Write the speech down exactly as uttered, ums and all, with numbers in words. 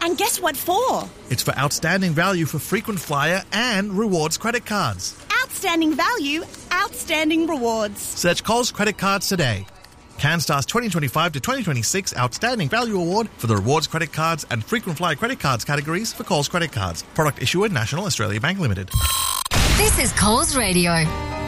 And guess what for? It's for outstanding value for frequent flyer and rewards credit cards. Outstanding value, outstanding rewards. Search Coles Credit Cards today. CanStar's twenty twenty-five to twenty twenty-six Outstanding Value Award for the rewards credit cards and frequent flyer credit cards categories for Coles Credit Cards. Product issuer National Australia Bank Limited. This is Coles Radio.